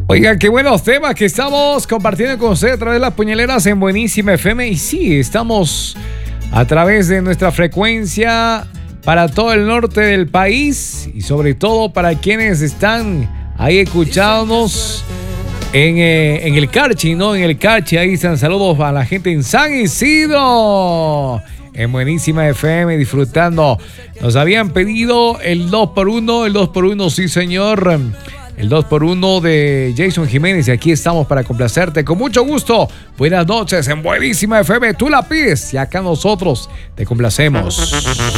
Oigan, qué buenos temas que estamos compartiendo con ustedes a través de las puñaleras en Buenísima FM. Y sí, estamos a través de nuestra frecuencia para todo el norte del país y sobre todo para quienes están ahí escuchándonos en el Carchi, ¿no? En el Carchi, ahí están saludos a la gente en San Isidro. En Buenísima FM, disfrutando. Nos habían pedido el 2x1, el 2x1, sí señor. El 2x1 de Jason Jiménez y aquí estamos para complacerte con mucho gusto. Buenas noches en Buenísima FM, tú la pides y acá nosotros te complacemos.